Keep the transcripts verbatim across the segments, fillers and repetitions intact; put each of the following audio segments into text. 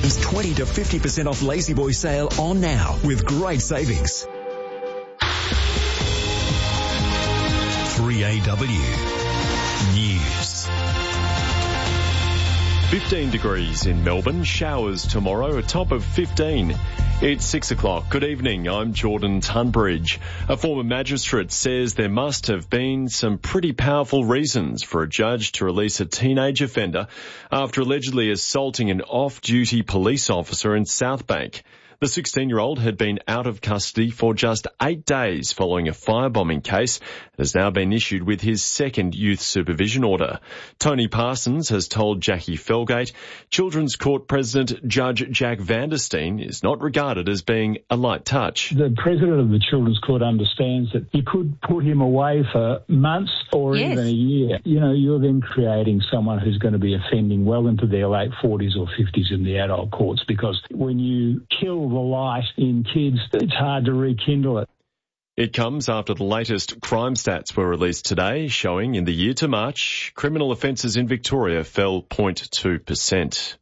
It's twenty to fifty percent off Lazy Boy sale on now with great savings. three A W News. fifteen degrees in Melbourne, showers tomorrow, a top of fifteen. It's six o'clock. Good evening, I'm Jordan Tunbridge. A former magistrate says there must have been some pretty powerful reasons for a judge to release a teenage offender after allegedly assaulting an off-duty police officer in Southbank. The sixteen-year-old had been out of custody for just eight days following a firebombing case and has now been issued with his second youth supervision order. Tony Parsons has told Jackie Felgate Children's Court President Judge Jack Vandersteen is not regarded as being a light touch. The President of the Children's Court understands that you could put him away for months or yes. even a year. You know, you're then creating someone who's going to be offending well into their late forties or fifties in the adult courts, because when you kill the light in kids, it's hard to rekindle it. It comes after the latest crime stats were released today, showing in the year to March, criminal offences in Victoria fell zero point two percent.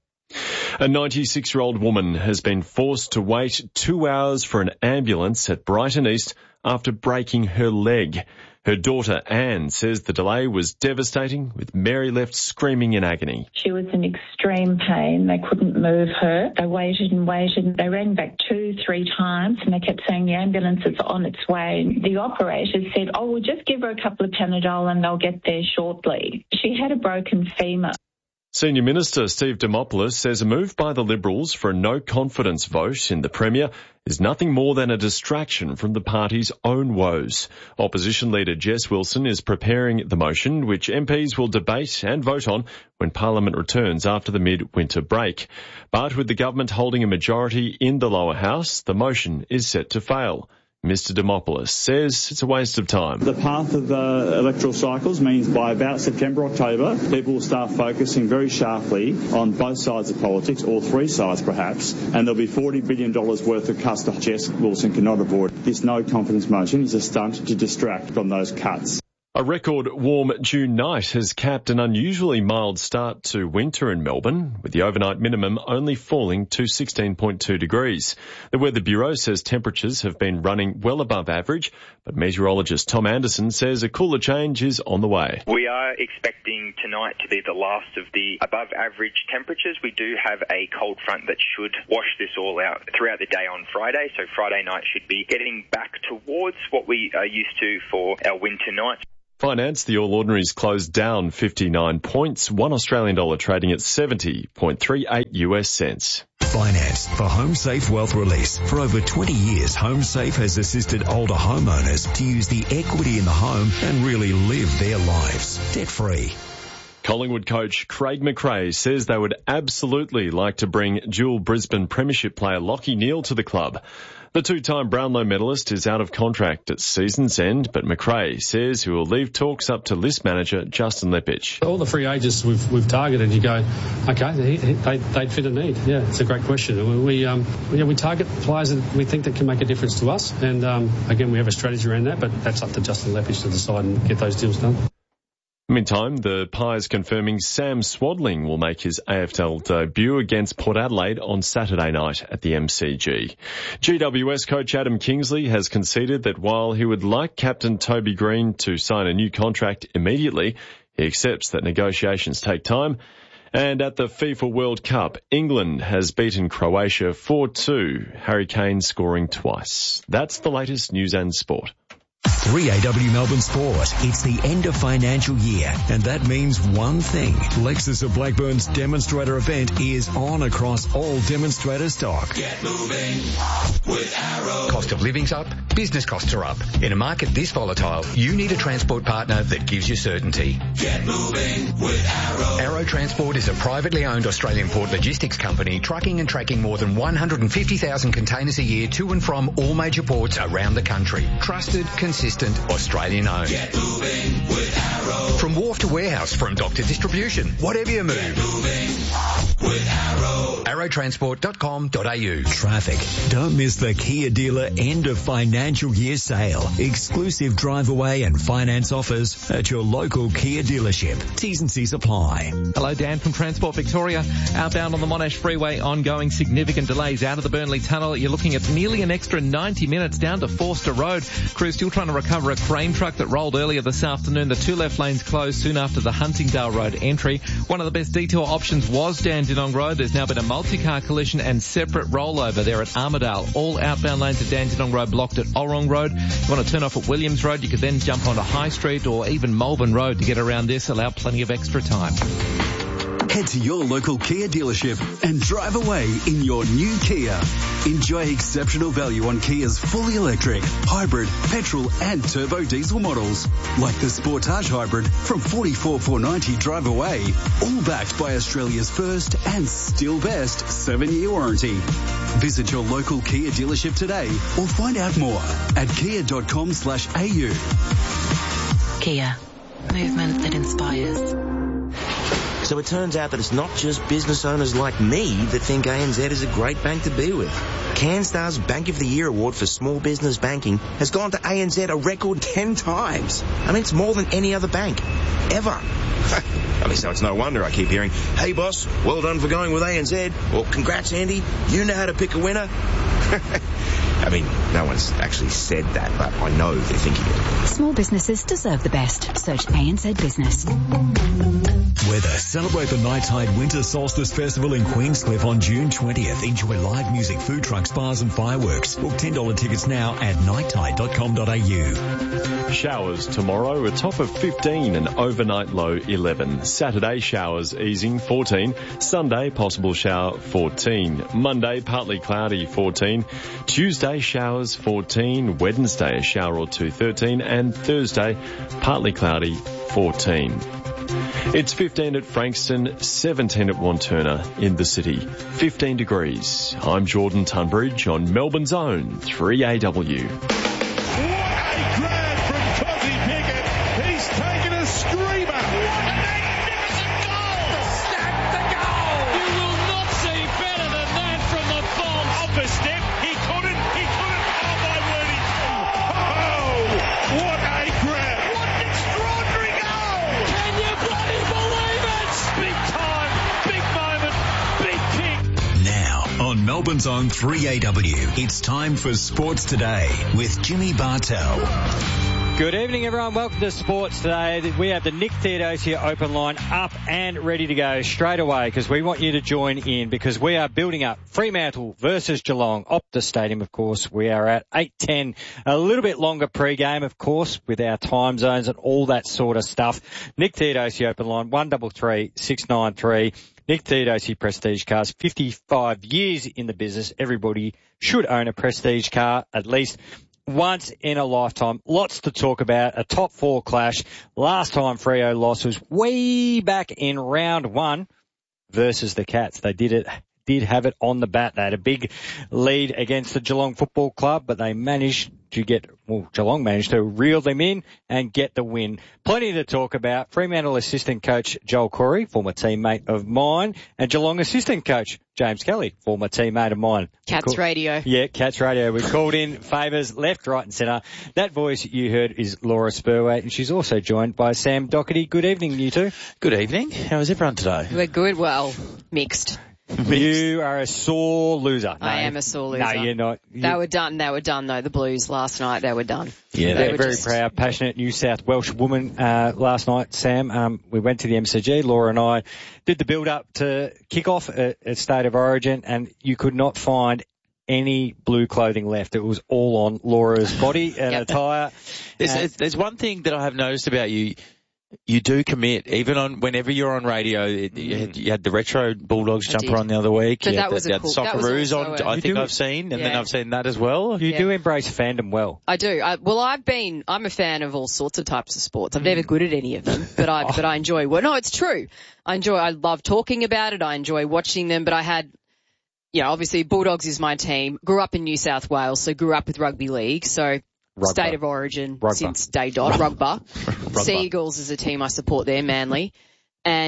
A ninety-six-year-old woman has been forced to wait two hours for an ambulance at Brighton East after breaking her leg. Her daughter, Anne, says the delay was devastating, with Mary left screaming in agony. She was in extreme pain. They couldn't move her. They waited and waited. They rang back two, three times, and they kept saying the ambulance is on its way. The operator said, oh, we'll just give her a couple of Panadol and they'll get there shortly. She had a broken femur. Senior Minister Steve Dimopoulos says a move by the Liberals for a no-confidence vote in the Premier is nothing more than a distraction from the party's own woes. Opposition Leader Jess Wilson is preparing the motion, which M Ps will debate and vote on when Parliament returns after the mid-winter break. But with the government holding a majority in the lower house, the motion is set to fail. Mister Dimopoulos says it's a waste of time. The path of the electoral cycles means by about September, October, people will start focusing very sharply on both sides of politics, or three sides perhaps, and there'll be forty billion dollars worth of cuts that Jess Wilson cannot avoid. This no-confidence motion is a stunt to distract from those cuts. A record warm June night has capped an unusually mild start to winter in Melbourne, with the overnight minimum only falling to sixteen point two degrees. The Weather Bureau says temperatures have been running well above average, but meteorologist Tom Anderson says a cooler change is on the way. We are expecting tonight to be the last of the above average temperatures. We do have a cold front that should wash this all out throughout the day on Friday, so Friday night should be getting back towards what we are used to for our winter nights. Finance, the All Ordinaries closed down fifty-nine points, one Australian dollar trading at seventy point three eight US cents. Finance for HomeSafe Wealth Release. For over twenty years, HomeSafe has assisted older homeowners to use the equity in the home and really live their lives debt-free. Collingwood coach Craig McRae says they would absolutely like to bring dual Brisbane Premiership player Lachie Neale to the club. The two-time Brownlow medalist is out of contract at season's end, but McRae says he will leave talks up to list manager Justin Leppich. All the free agents we've we've targeted, you go, okay, they, they, they'd fit a need. Yeah, it's a great question. We um yeah, we target players that we think that can make a difference to us, and um again we have a strategy around that, but that's up to Justin Leppich to decide and get those deals done. Meantime, the Pies confirming Sam Swadling will make his A F L debut against Port Adelaide on Saturday night at the M C G. G W S coach Adam Kingsley has conceded that while he would like captain Toby Green to sign a new contract immediately, he accepts that negotiations take time. And at the FIFA World Cup, England has beaten Croatia four two, Harry Kane scoring twice. That's the latest news and sport. three A W Melbourne Sport. It's the end of financial year, and that means one thing. Lexus of Blackburn's demonstrator event is on across all demonstrator stock. Get moving with Arrow. Cost of living's up, business costs are up. In a market this volatile, you need a transport partner that gives you certainty. Get moving with Arrow. Arrow Transport is a privately owned Australian port logistics company trucking and tracking more than one hundred fifty thousand containers a year to and from all major ports around the country. Trusted, consistent, Australian owned. Get moving with Arrow. From wharf to warehouse, from dock to distribution, whatever you move. Get moving with Arrow. Arrow arrow transport dot com dot a u. Traffic. Don't miss the Kia dealer end of financial year sale. Exclusive drive away and finance offers at your local Kia dealership. T's and C's apply. Hello, Dan from Transport Victoria. Outbound on the Monash Freeway, ongoing significant delays out of the Burnley Tunnel. You're looking at nearly an extra ninety minutes down to Forster Road. Crew still trying to recover a crane truck that rolled earlier this afternoon. The two left lanes closed soon after the Huntingdale Road entry. One of the best detour options was Dandenong Road. There's now been a multi-car collision and separate rollover there at Armidale. All outbound lanes at Dandenong Road blocked at Orrong Road. You want to turn off at Williams Road, you could then jump onto High Street or even Malvern Road to get around this. Allow plenty of extra time. Head to your local Kia dealership and drive away in your new Kia. Enjoy exceptional value on Kia's fully electric, hybrid, petrol and turbo diesel models. Like the Sportage Hybrid from forty-four thousand four hundred ninety drive away. All backed by Australia's first and still best seven-year warranty. Visit your local Kia dealership today or find out more at kia dot com slash a u. Kia. Movement that inspires. So it turns out that it's not just business owners like me that think A N Z is a great bank to be with. CanStar's Bank of the Year award for small business banking has gone to A N Z a record ten times. I mean, it's more than any other bank, ever. I mean, so it's no wonder I keep hearing, hey boss, well done for going with A N Z, or congrats Andy, you know how to pick a winner. I mean, no one's actually said that, but I know they're thinking it. Small businesses deserve the best. Search A N Z Business. Weather. Celebrate the Nighttide Winter Solstice Festival in Queenscliff on June twentieth. Enjoy live music, food trucks, bars and fireworks. Book ten dollars tickets now at nighttide dot com dot a u. Showers tomorrow, a top of fifteen and overnight low eleven. Saturday showers easing fourteen. Sunday possible shower fourteen. Monday partly cloudy fourteen. Tuesday showers fourteen. Wednesday a shower or two thirteen. And Thursday partly cloudy fourteen. It's fifteen at Frankston, seventeen at Wanturna in the city. fifteen degrees. I'm Jordan Tunbridge on Melbourne's own three A W. Melbourne's own three A W. It's time for Sports Today with Jimmy Bartell. Good evening, everyone. Welcome to Sports Today. We have the Nick Theodosia Open line up and ready to go straight away because we want you to join in because we are building up Fremantle versus Geelong, Optus Stadium, of course. We are at eight ten, a little bit longer pre-game, of course, with our time zones and all that sort of stuff. Nick Theodosia Open line, one three three, six nine three. Nick Theodosia Prestige Cars, fifty-five years in the business. Everybody should own a Prestige car at least once in a lifetime. Lots to talk about. A top four clash. Last time Freo lost was way back in round one versus the Cats. They did it, did have it on the bat. They had a big lead against the Geelong Football Club, but they managed to get, well, Geelong managed to reel them in and get the win. Plenty to talk about. Fremantle assistant coach Joel Corey, former teammate of mine, and Geelong assistant coach James Kelly, former teammate of mine. Cats call- Radio. Yeah, Cats Radio. We've called in favours left, right and centre. That voice you heard is Laura Spurway, and she's also joined by Sam Doherty. Good evening, you two. Good evening. How is everyone today? We're good. Well, mixed. You are a sore loser. No, I am a sore loser. No, you're not. You... They were done. They were done, though. The Blues last night, they were done. Yeah, they they're were very just... proud, passionate New South Welsh woman uh, last night, Sam. Um, we went to the M C G. Laura and I did the build-up to kick-off at, at State of Origin, and you could not find any blue clothing left. It was all on Laura's body and yep. attire. There's, and... there's one thing that I have noticed about you. You do commit, even on whenever you're on radio. It, you, had, you had the retro Bulldogs I jumper did. on the other week. But you that had was the, a cool. Socceroos on. A, I think I've seen, and yeah. then I've seen that as well. You yeah. do embrace fandom well. I do. I, well, I've been. I'm a fan of all sorts of types of sports. I'm mm. never good at any of them, but I. oh. But I enjoy. Well, no, it's true. I enjoy. I love talking about it. I enjoy watching them. But I had. Yeah, obviously Bulldogs is my team. Grew up in New South Wales, so grew up with rugby league. So. Rugby. State of Origin Rugby. since day dot. Rugby. Seagulls is a team I support there, Manly. And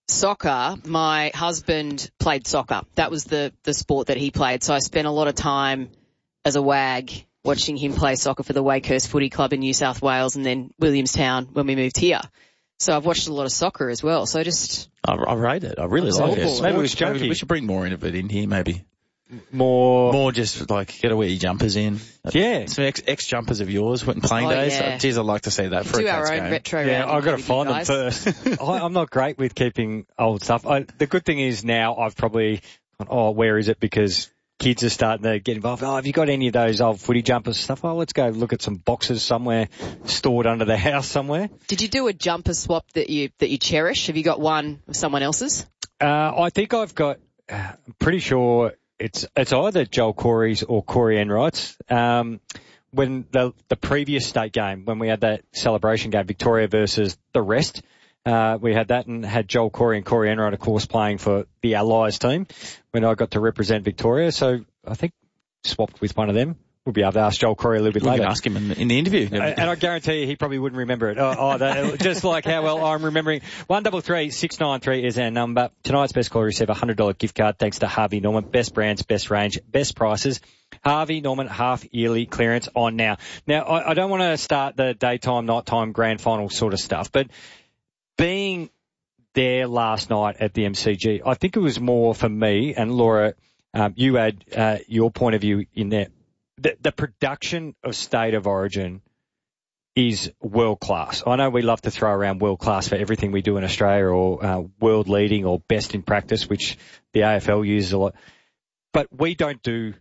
soccer, my husband played soccer. That was the, the sport that he played. So I spent a lot of time as a wag watching him play soccer for the Wakehurst Footy Club in New South Wales and then Williamstown when we moved here. So I've watched a lot of soccer as well. So just... I, I rate it. I really I'm like it. Maybe we, should, maybe junkie. we should bring more of it in here, maybe. More... More just like, get to wear your jumpers in. Yeah. Some ex, ex-jumpers of yours when playing Oh, days. yeah. Geez, I'd like to see that for do a our Cats own game. retro Yeah, round I've got to with you find them guys. first. I, I'm not great with keeping old stuff. I, the good thing is now I've probably gone, oh, where is it? Because kids are starting to get involved. Oh, have you got any of those old footy jumpers stuff? Oh, let's go look at some boxes somewhere stored under the house somewhere. Did you do a jumper swap that you that you cherish? Have you got one of someone else's? Uh, I think I've got, uh, I'm pretty sure it's it's either Joel Corey's or Corey Enright's. Um, when the the previous state game, when we had that celebration game, Victoria versus the rest, uh, we had that and had Joel Corey and Corey Enright, of course, playing for the Allies team when I got to represent Victoria. So I think swapped with one of them. We'll be able to ask Joel Corey a little bit We later. can ask him in, in the interview. Uh, and I guarantee you he probably wouldn't remember it. Oh, oh that, just like how well I'm remembering. one double three six nine three is our number. Tonight's best caller receive a one hundred dollars gift card thanks to Harvey Norman. Best brands, best range, best prices. Harvey Norman half yearly clearance on now. Now, I, I don't want to start the daytime, nighttime, grand final sort of stuff, but being there last night at the M C G, I think it was more for me, and Laura, um, you had uh, your point of view in there. The, the production of State of Origin is world class. I know we love to throw around world class for everything we do in Australia, or uh, world leading or best in practice, which the A F L uses a lot. But we don't do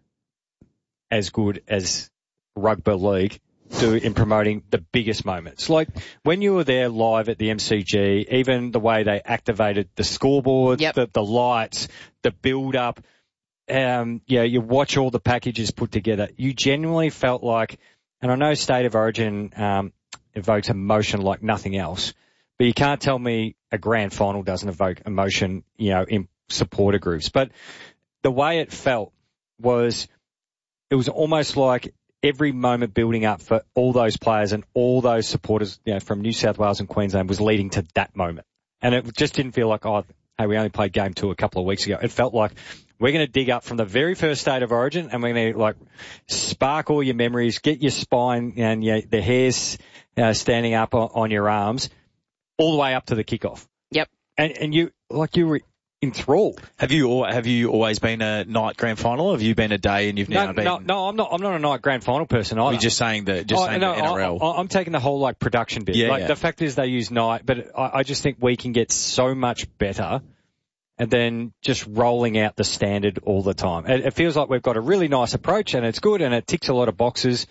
as good as Rugby League do in promoting the biggest moments. Like when you were there live at the M C G, even the way they activated the scoreboards, Yep. the, the lights, the build up, um, yeah, you watch all the packages put together. You genuinely felt like, and I know State of Origin um, evokes emotion like nothing else, but you can't tell me a grand final doesn't evoke emotion, you know, in supporter groups. But the way it felt was, it was almost like every moment building up for all those players and all those supporters, you know, from New South Wales and Queensland was leading to that moment. And it just didn't feel like, oh, hey, we only played game two a couple of weeks ago. It felt like we're going to dig up from the very first State of Origin and we're going to like spark all your memories, get your spine and your, the hairs uh, standing up on, on your arms all the way up to the kickoff. Yep. And, and you, like you were enthralled. Have you al- have you always been a night grand final? Or have you been a day and you've now No, been? no, no, I'm not. I'm not a night grand final person either. You're just saying that. Just Oh, saying no, the N R L. I, I'm taking the whole like production bit. Yeah, like yeah. the fact is they use night, but I, I just think we can get so much better, and then just rolling out the standard all the time. It, it feels like we've got a really nice approach, and it's good, and it ticks a lot of boxes,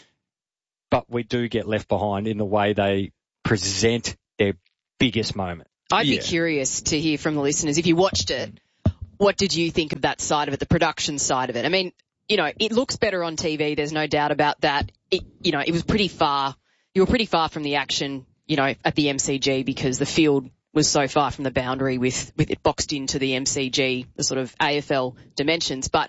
but we do get left behind in the way they present their biggest moment. I'd Yeah. be curious to hear from the listeners, if you watched it, what did you think of that side of it, the production side of it? I mean, you know, it looks better on T V. There's no doubt about that. It, you know, it was pretty far. You were pretty far from the action, you know, at the M C G because the field was so far from the boundary with, with it boxed into the M C G, the sort of A F L dimensions. But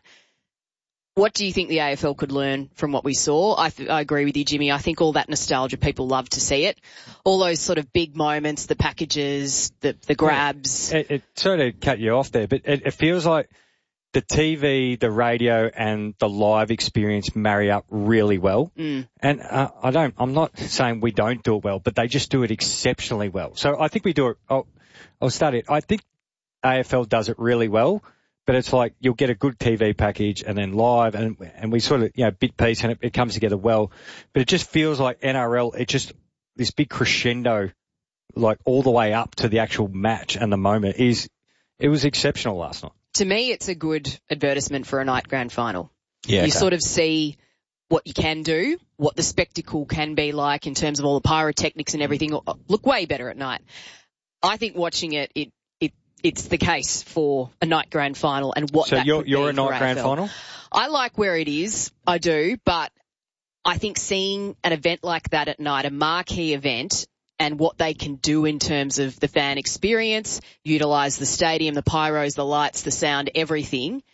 what do you think the A F L could learn from what we saw? I, th- I agree with you, Jimmy. I think all that nostalgia, people love to see it. All those sort of big moments, the packages, the, the grabs. It, it sorry to cut you off there, but it, it feels like the T V, the radio, and the live experience marry up really well. Mm. And uh, I don't, I'm not saying we don't do it well, but they just do it exceptionally well. So I think we do it. I'll, I'll start it. I think A F L does it really well. But it's like you'll get a good T V package and then live and and we sort of, you know, bit piece and it, it comes together well. But it just feels like N R L, it just, this big crescendo, like all the way up to the actual match and the moment is, it was exceptional last night. To me, it's a good advertisement for a night grand final. Yeah, you okay. sort of see what you can do, what the spectacle can be like in terms of all the pyrotechnics and everything. Look way better at night. I think watching it, it, it's the case for a night grand final and what so that you're, could you're be a night for grand A F L. final? I like where it is. I do. But I think seeing an event like that at night, a marquee event, and what they can do in terms of the fan experience, utilise the stadium, the pyros, the lights, the sound, everything,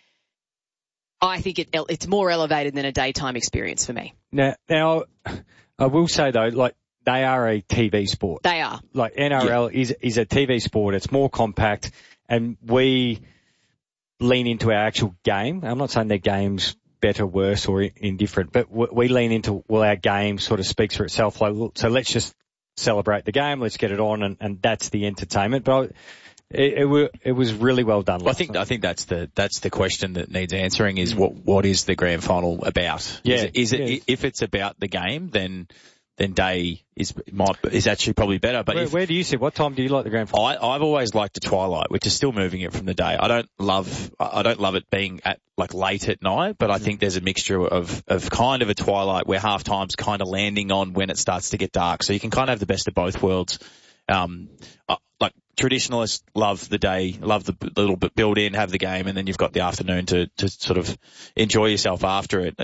I think it, it's more elevated than a daytime experience for me. Now, now, I will say though, like, they are a T V sport. They are. Like N R L yeah. is is a T V sport. It's more compact, and we lean into our actual game. I'm not saying their game's better, worse, or indifferent, but we lean into, well, our game sort of speaks for itself. Like, so let's just celebrate the game. Let's get it on, and, and that's the entertainment. But it, it, it was really well done. Well, I think, I think that's the, that's the question that needs answering is what, what is the grand final about? Yeah. Is it, is it yeah. if it's about the game, then, then day is, might, is actually probably better. But where, if, where do you see, what time do you like the grand final? I, I've always liked the twilight, which is still moving it from the day. I don't love, I don't love it being at, like late at night, but I think there's a mixture of, of kind of a twilight where half time's kind of landing on when it starts to get dark. So you can kind of have the best of both worlds. Um, like traditionalists love the day, love the, the little bit build in, have the game, and then you've got the afternoon to, to sort of enjoy yourself after it.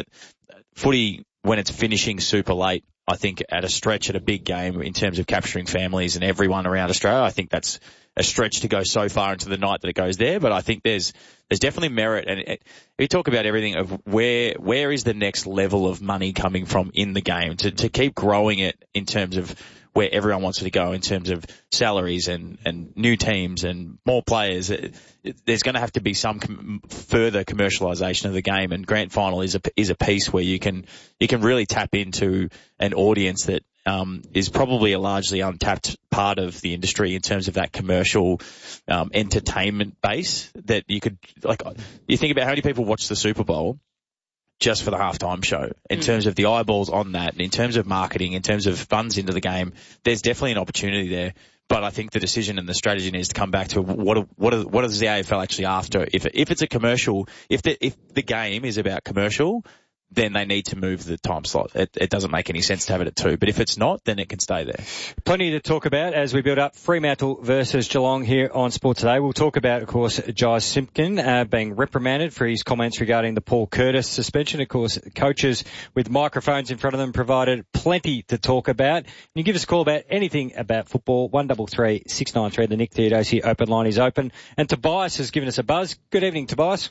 Footy, when it's finishing super late, I think at a stretch at a big game in terms of capturing families and everyone around Australia, I think that's a stretch to go so far into the night that it goes there. But I think there's, there's definitely merit. And it, we talk about everything of where, where is the next level of money coming from in the game to, to keep growing it in terms of where everyone wants it to go in terms of salaries and, and new teams and more players. It, it, there's going to have to be some com- further commercialisation of the game, and grand final is a, is a piece where you can, you can really tap into an audience that, um, is probably a largely untapped part of the industry in terms of that commercial, um, entertainment base that you could, like, you think about how many people watch the Super Bowl just for the halftime show in mm. terms of the eyeballs on that, in terms of marketing, in terms of funds into the game. There's definitely an opportunity there, but I think the decision and the strategy needs to come back to what what what is the A F L actually after? If if it's a commercial, if the if the game is about commercial, then they need to move the time slot. It, it doesn't make any sense to have it at two. But if it's not, then it can stay there. Plenty to talk about as we build up Fremantle versus Geelong here on Sport Today. We'll talk about, of course, Jai Simpkin uh, being reprimanded for his comments regarding the Paul Curtis suspension. Of course, coaches with microphones in front of them provided plenty to talk about. You give us a call about anything about football. one three three, six nine three. The Nick Theodosi open line is open. And Tobias has given us a buzz. Good evening, Tobias.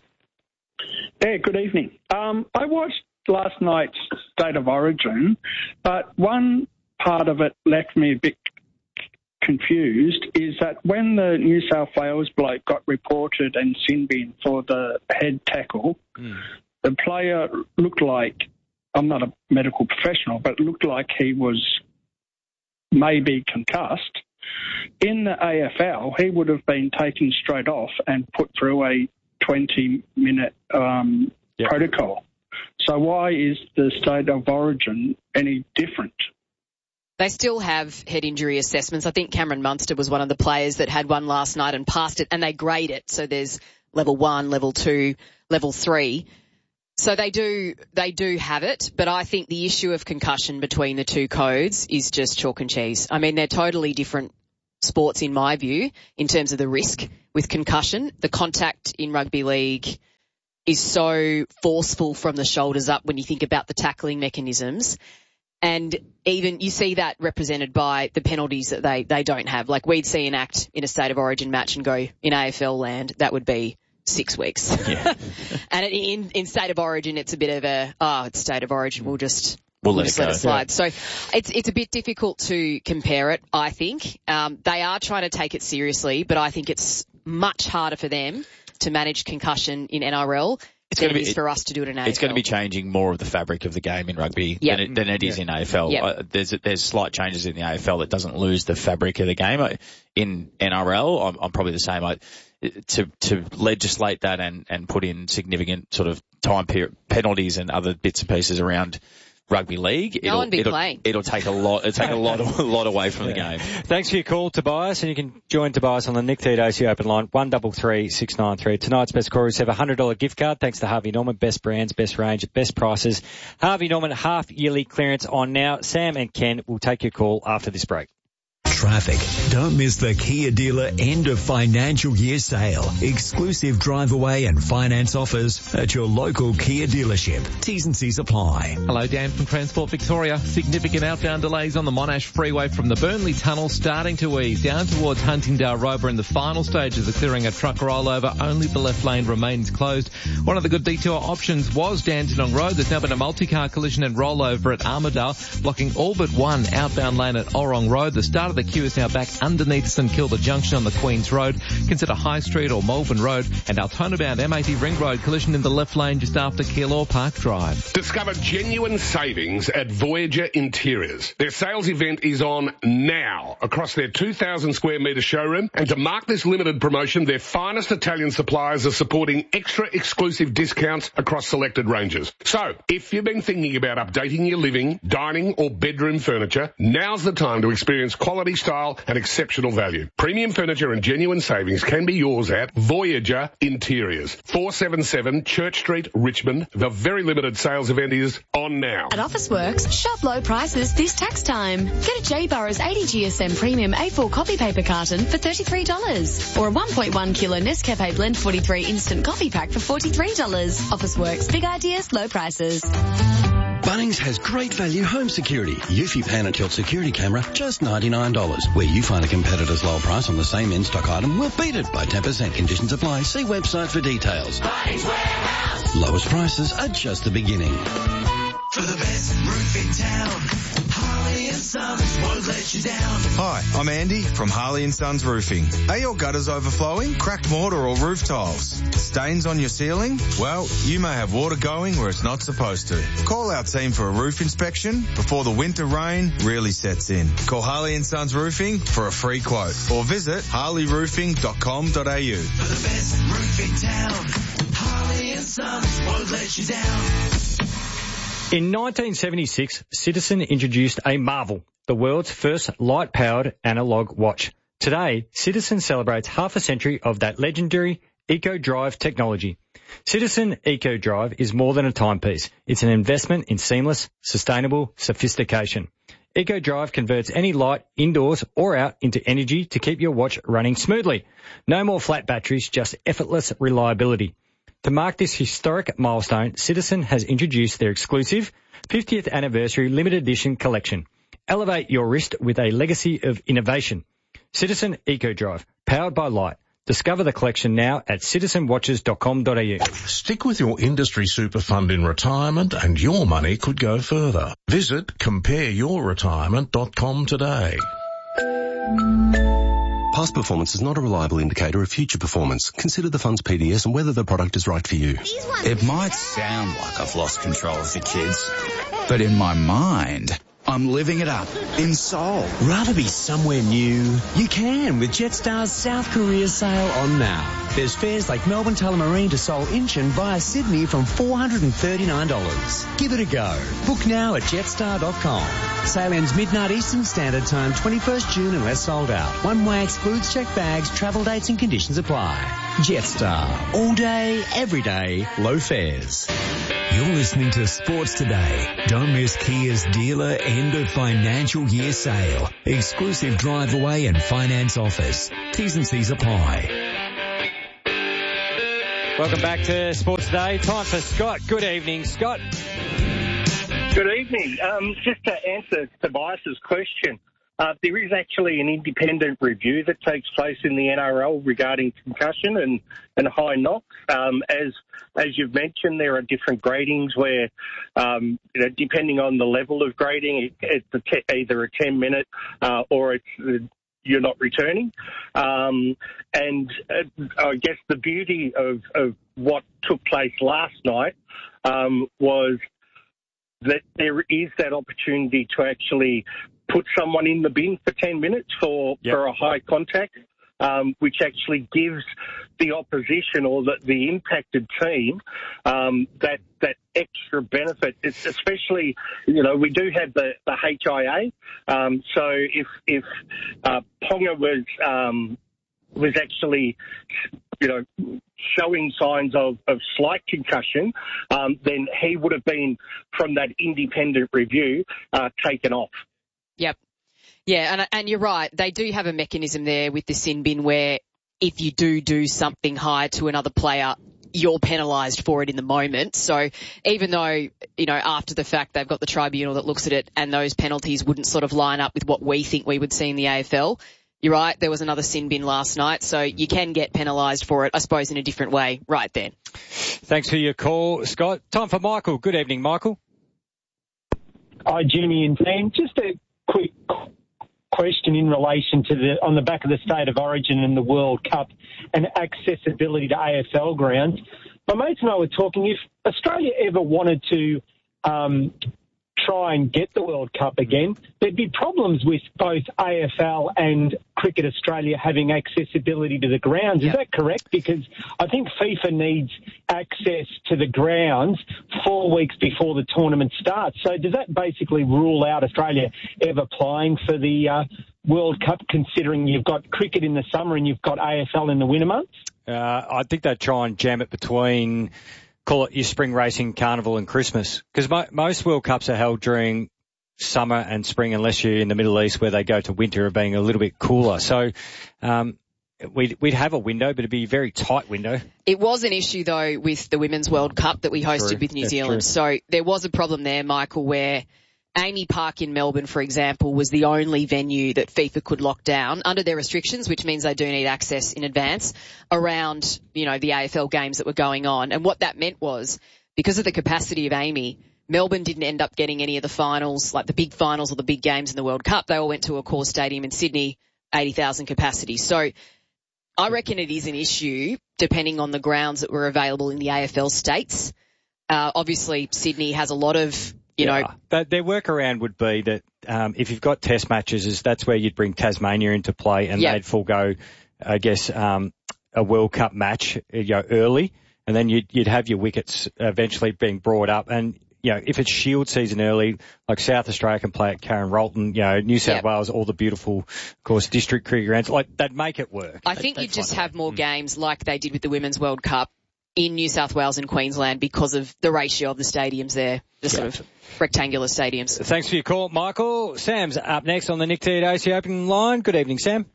Yeah, good evening. Um, I watched last night's State of Origin, but one part of it left me a bit confused, is that when the New South Wales bloke got reported and sin-bin for the head tackle, mm. the player looked like, I'm not a medical professional, but looked like he was maybe concussed. In the A F L, he would have been taken straight off and put through a twenty-minute um, yep. protocol. So why is the State of Origin any different? They still have head injury assessments. I think Cameron Munster was one of the players that had one last night and passed it, and they grade it. So there's level one, level two, level three. So they do, they do have it, but I think the issue of concussion between the two codes is just chalk and cheese. I mean, they're totally different sports in my view in terms of the risk with concussion. The contact in rugby league is so forceful from the shoulders up when you think about the tackling mechanisms. And even you see that represented by the penalties that they, they don't have. Like we'd see an act in a State of Origin match and go in A F L land, that would be six weeks. Yeah. And in, in State of Origin, it's a bit of a, oh, it's State of Origin, we'll just, we'll, we'll let, just it let it slide. Yeah. So it's, it's a bit difficult to compare it, I think. Um, they are trying to take it seriously, but I think it's much harder for them to manage concussion in N R L it's than going to it be, is for us to do it in A F L. It's going to be changing more of the fabric of the game in rugby yep. than, it, than it is yep. in A F L. Yep. Uh, there's there's slight changes in the A F L that doesn't lose the fabric of the game. In N R L, I'm, I'm probably the same. I, to to legislate that and, and put in significant sort of time period penalties and other bits and pieces around rugby league, no it'll, one be it'll, playing. it'll take a lot, it'll take a lot, of, a lot away from yeah. the game. Thanks for your call, Tobias, and you can join Tobias on the Nick Theodosi open line, one three three, six nine three. Tonight's best callers have a one hundred dollars gift card thanks to Harvey Norman. Best brands, best range, best prices. Harvey Norman half yearly clearance on now. Sam and Ken will take your call after this break. traffic. Don't miss the Kia dealer end of financial year sale. Exclusive drive away and finance offers at your local Kia dealership. T's and C's apply. Hello, Dan from Transport Victoria. Significant outbound delays on the Monash Freeway from the Burnley Tunnel starting to ease down towards Huntingdale Road. We're in the final stages of clearing a truck rollover. Only the left lane remains closed. One of the good detour options was Dandenong Road. There's now been a multi-car collision and rollover at Armidale, blocking all but one outbound lane at Orrong Road. The start of the queue is now back underneath St Kilda Junction on the Queen's Road. Consider High Street or Malvern Road, and Altona-bound M eighty Ring Road collision in the left lane just after Keilor Park Drive. Discover genuine savings at Voyager Interiors. Their sales event is on now across their two thousand square metre showroom, and to mark this limited promotion, their finest Italian suppliers are supporting extra exclusive discounts across selected ranges. So, if you've been thinking about updating your living, dining or bedroom furniture, now's the time to experience quality, style and exceptional value. Premium furniture and genuine savings can be yours at Voyager Interiors, four seventy-seven Church Street, Richmond. The very limited sales event is on now. At Officeworks, shop low prices this tax time. Get a J. Burroughs eighty G S M Premium A four copy paper carton for thirty-three dollars or a one point one kilo Nescafe Blend forty-three instant coffee pack for forty-three dollars. Officeworks, big ideas, low prices. Bunnings has great value home security. Eufy Pan and Tilt security camera, just ninety-nine dollars. Where you find a competitor's low price on the same in-stock item, we'll beat it by ten percent. Conditions apply. See website for details. Bunnings Warehouse. Lowest prices are just the beginning. For the best roof in town, Harley and Sons won't let you down. Hi, I'm Andy from Harley and Sons Roofing. Are your gutters overflowing, cracked mortar or roof tiles? Stains on your ceiling? Well, you may have water going where it's not supposed to. Call our team for a roof inspection before the winter rain really sets in. Call Harley and Sons Roofing for a free quote or visit harley roofing dot com dot a u. For the best roof in town, Harley and Sons won't let you down. In nineteen seventy-six, Citizen introduced a marvel, the world's first light-powered analog watch. Today, Citizen celebrates half a century of that legendary EcoDrive technology. Citizen EcoDrive is more than a timepiece. It's an investment in seamless, sustainable sophistication. EcoDrive converts any light, indoors or out, into energy to keep your watch running smoothly. No more flat batteries, just effortless reliability. To mark this historic milestone, Citizen has introduced their exclusive fiftieth anniversary limited edition collection. Elevate your wrist with a legacy of innovation. Citizen EcoDrive, powered by light. Discover the collection now at citizen watches dot com dot a u. Stick with your industry super fund in retirement and your money could go further. Visit compare your retirement dot com today. Past performance is not a reliable indicator of future performance. Consider the fund's P D S and whether the product is right for you. It might sound like I've lost control of the kids, but in my mind, I'm living it up in Seoul. Rather be somewhere new? You can with Jetstar's South Korea sale on now. There's fares like Melbourne Tullamarine to Seoul Incheon via Sydney from four hundred thirty-nine dollars. Give it a go. Book now at jetstar dot com. Sale ends midnight Eastern Standard Time, twenty-first June unless sold out. One way excludes checked bags, travel dates and conditions apply. Jetstar. All day, every day, low fares. You're listening to Sports Today. Don't miss Kia's dealer end of financial year sale. Exclusive drive away and finance offers. T's and C's apply. Welcome back to Sports Today. Time for Scott. Good evening, Scott. Good evening. Um, just to answer Tobias's question, uh, there is actually an independent review that takes place in the N R L regarding concussion and, and high knocks. Um, as as you've mentioned, there are different gradings where, um, you know, depending on the level of grading, it, it's a te- either a ten minute uh, or it's uh, you're not returning. Um, and uh, I guess the beauty of, of what took place last night um, was that there is that opportunity to actually put someone in the bin for ten minutes for, yep. for a high contact, um, which actually gives the opposition or the, the impacted team um, that that extra benefit. It's especially, you know, we do have the, the H I A. Um, so if if uh, Ponga was um, was actually, you know, showing signs of, of slight concussion, um, then he would have been, from that independent review, uh, taken off. Yep. Yeah, and and you're right. They do have a mechanism there with the sin bin where if you do do something high to another player, you're penalised for it in the moment. So even though, you know, after the fact they've got the tribunal that looks at it and those penalties wouldn't sort of line up with what we think we would see in the A F L, you're right, there was another sin bin last night, so you can get penalised for it, I suppose, in a different way right then. Thanks for your call, Scott. Time for Michael. Good evening, Michael. Hi, Jimmy and team. Just a quick question in relation to the, on the back of the State of Origin and the World Cup and accessibility to A F L grounds. My mates and I were talking, if Australia ever wanted to um, try and get the World Cup again, there'd be problems with both A F L and Cricket Australia having accessibility to the grounds. Is Yep. that correct? Because I think FIFA needs access to the grounds four weeks before the tournament starts. So does that basically rule out Australia ever playing for the uh, World Cup, considering you've got cricket in the summer and you've got A F L in the winter months? Uh, I think they'd try and jam it between, call it your spring racing, carnival and Christmas. Because mo- most World Cups are held during summer and spring, unless you're in the Middle East where they go to winter of being a little bit cooler. So um, we'd, we'd have a window, but it'd be a very tight window. It was an issue, though, with the Women's World Cup that we hosted True. with New That's Zealand. true. So there was a problem there, Michael, where Amy Park in Melbourne, for example, was the only venue that FIFA could lock down under their restrictions, which means they do need access in advance around, you know, the A F L games that were going on. And what that meant was, because of the capacity of Amy, Melbourne didn't end up getting any of the finals, like the big finals or the big games in the World Cup. They all went to Accor Stadium in Sydney, eighty thousand capacity. So I reckon it is an issue depending on the grounds that were available in the A F L states. Uh, obviously, Sydney has a lot of, you yeah. know. But their workaround would be that um, if you've got test matches, is that's where you'd bring Tasmania into play and Yep. they'd forego, I guess, um, a World Cup match, you know, early, and then you'd, you'd have your wickets eventually being brought up. And, you know, if it's Shield season early, like South Australia can play at Karen Rolton, you know, New South Yep. Wales, all the beautiful, of course, district cricket grounds, like, they'd make it work. I They'd- think they'd you'd just find a way. have more games like they did with the Women's World Cup in New South Wales and Queensland because of the ratio of the stadiums there, the sort of rectangular stadiums. Thanks for your call, Michael. Sam's up next on the Nick Teodosi open line. Good evening, Sam.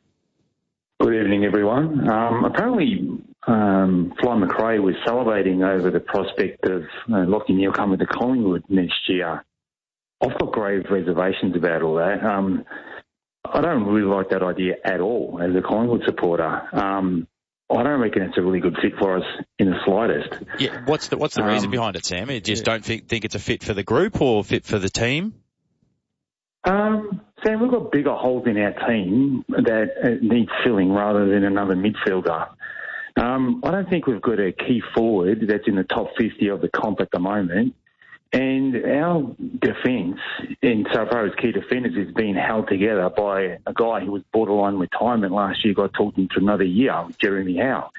Good evening, everyone. Um, apparently, um, Fly McRae was salivating over the prospect of uh, Lachie Neale coming to Collingwood next year. I've got grave reservations about all that. Um, I don't really like that idea at all as a Collingwood supporter. Um, I don't reckon it's a really good fit for us in the slightest. Yeah, what's the what's the reason Um, behind it, Sam? You just don't think, think it's a fit for the group or fit for the team? Um, Sam, we've got bigger holes in our team that uh, need filling rather than another midfielder. Um, I don't think we've got a key forward that's in the top fifty of the comp at the moment. And our defence, insofar as key defenders, is being held together by a guy who was borderline retirement last year, got talked into another year, Jeremy Howe.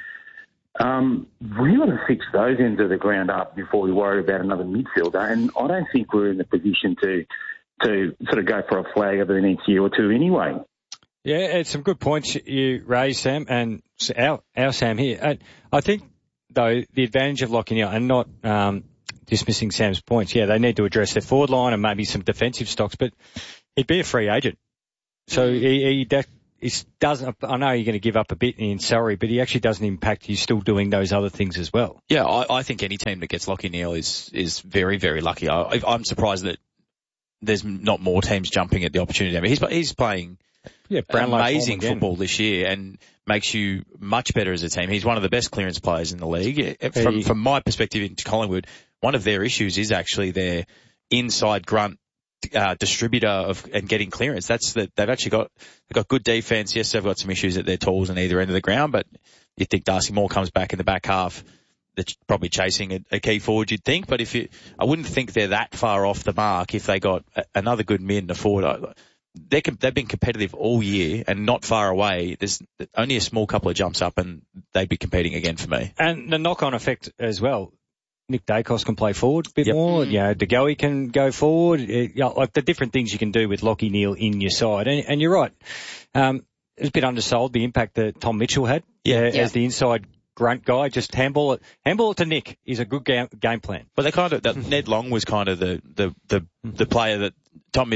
Um, we got to fix those ends of the ground up before we worry about another midfielder. And I don't think we're in the position to to sort of go for a flag over the next year or two anyway. Yeah, it's some good points you raised, Sam, and our, our Sam here. And I think, though, the advantage of locking out and not um, dismissing Sam's points, yeah, they need to address their forward line and maybe some defensive stocks, but he'd be a free agent. So he, he, that, he doesn't, I know you're going to give up a bit in salary, but he actually doesn't impact you still doing those other things as well. Yeah, I, I think any team that gets Lachie Neale is is very, very lucky. I, I'm surprised that there's not more teams jumping at the opportunity. I mean, he's he's playing yeah, Brownlow amazing form again. football this year and makes you much better as a team. He's one of the best clearance players in the league. From, He- from my perspective into Collingwood, one of their issues is actually their inside grunt uh, distributor of and getting clearance. That's that they've actually got they've got good defence. Yes, they've got some issues at their tools on either end of the ground, but you think Darcy Moore comes back in the back half. They're probably chasing a, a key forward, you'd think, but if you, I wouldn't think they're that far off the mark if they got a, another good mid and a forward. They're, they've been competitive all year and not far away. There's only a small couple of jumps up and they'd be competing again for me. And the knock-on effect as well. Nick Dacos can play forward a bit Yep. more. You know, De Goey can go forward. It, you know, like the different things you can do with Lachie Neale in your side. And, and you're right. Um, it's a bit undersold, the impact that Tom Mitchell had Yeah. uh, Yeah. as the inside grunt guy. Just handball it, handball it to Nick is a good game, game plan. But they kind of, that Ned Long was kind of the, the, the, the player that Tom Mitchell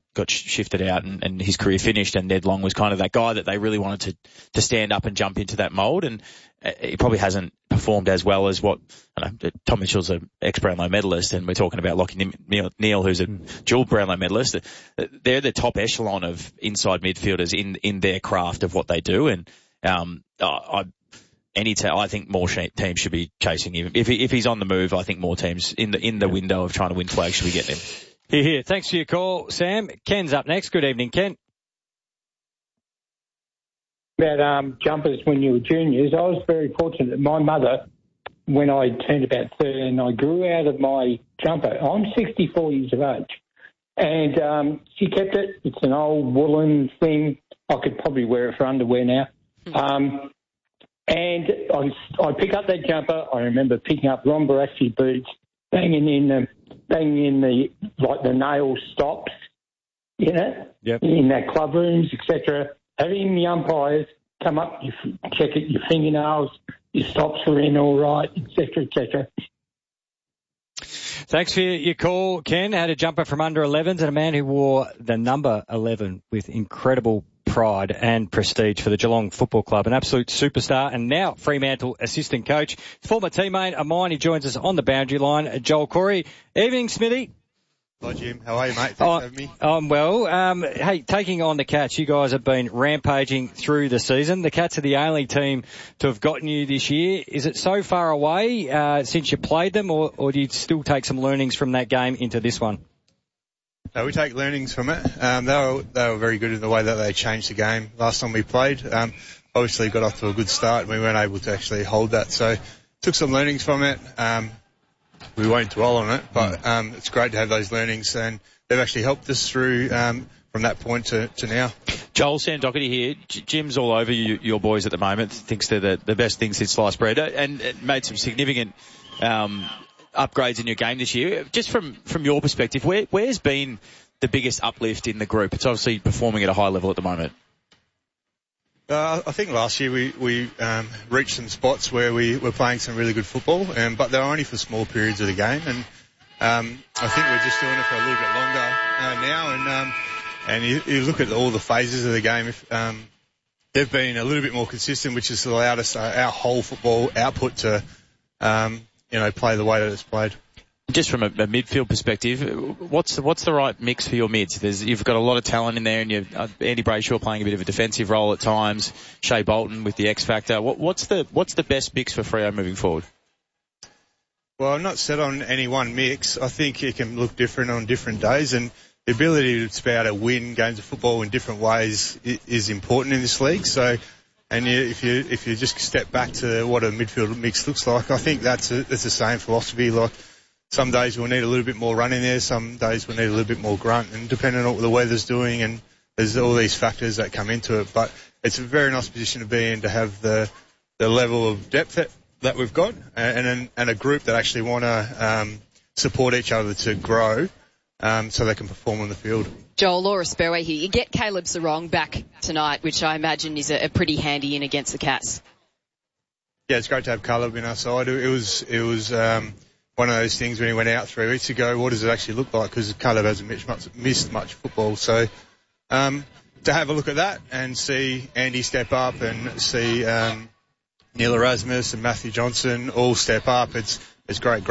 got sh- shifted out and, and his career finished, and Ned Long was kind of that guy that they really wanted to, to stand up and jump into that mould, and uh, he probably hasn't performed as well as what, I don't know, Tom Mitchell's an ex-Brownlow medalist, and we're talking about Lockie Neal, Neal who's a dual Brownlow medalist. They're the top echelon of inside midfielders in, in their craft of what they do, and um, I, any te- I think more sh- teams should be chasing him. If he, if he's on the move, I think more teams in the in the window of trying to win flags should be getting him. Here, here. Thanks for your call, Sam. Ken's up next. Good evening, Ken. About um, jumpers when you were juniors, I was very fortunate. My mother, when I turned about thirteen, I grew out of my jumper. I'm sixty-four years of age, and um, she kept it. It's an old woolen thing. I could probably wear it for underwear now. Um, and I, I pick up that jumper. I remember picking up Ron Barassi boots, banging in the, banging in the, like the nail stops, you know, yep. in that club rooms, et cetera. Having the umpires come up, you check it, your fingernails, your stops are in all right, et cetera, et cetera. Thanks for your call, Ken. Had a jumper from under elevens and a man who wore the number eleven with incredible pride and prestige for the Geelong Football Club, an absolute superstar, and now Fremantle assistant coach, former teammate of mine. He joins us on the boundary line, Joel Corey. Evening, Smithy. Hi, Jim. How are you, mate? Thanks oh, for having me. I'm well. Um, hey, taking on the Cats, you guys have been rampaging through the season. The Cats are the only team to have gotten you this year. Is it so far away uh, since you played them, or, or do you still take some learnings from that game into this one? No, we take learnings from it. Um, they were they were very good in the way that they changed the game last time we played. Um, obviously got off to a good start, and we weren't able to actually hold that. So took some learnings from it. Um, we won't dwell on it, but um, it's great to have those learnings, and they've actually helped us through um, from that point to, to now. Joel, Sam Doherty here. J- Jim's all over you, your boys at the moment. Thinks they're the, the best thing since sliced bread, and it made some significant um, upgrades in your game this year. Just from, from your perspective, where, where's been the biggest uplift in the group? It's obviously performing at a high level at the moment. Uh, I think last year we, we um, reached some spots where we were playing some really good football, um, but they were only for small periods of the game, and um, I think we're just doing it for a little bit longer uh, now. And um, and you, you look at all the phases of the game, if, um, they've been a little bit more consistent, which has allowed us uh, our whole football output to um, you know play the way that it's played. Just from a, a midfield perspective, what's the, what's the right mix for your mids? There's, you've got a lot of talent in there, and you've uh, Andy Brayshaw playing a bit of a defensive role at times. Shea Bolton with the X factor. What, what's the what's the best mix for Freo moving forward? Well, I'm not set on any one mix. I think it can look different on different days, and the ability to be able to win games of football in different ways is important in this league. So, and you, if you if you just step back to what a midfield mix looks like, I think that's a, that's the same philosophy. Like, some days we'll need a little bit more run in there, some days we'll need a little bit more grunt, and depending on what the weather's doing, and there's all these factors that come into it. But it's a very nice position to be in, to have the the level of depth that, that we've got, and and, and a group that actually want to um, support each other to grow, um, so they can perform on the field. Joel, Laura Sperway here. You get Caleb Sarong back tonight, which I imagine is a, a pretty handy in against the Cats. Yeah, it's great to have Caleb in our side. It was it was. Um, one of those things when he went out three weeks ago, what does it actually look like? Because Caleb hasn't missed much, missed much football. So um, to have a look at that and see Andy step up and see um, Neil Erasmus and Matthew Johnson all step up, it's it's great.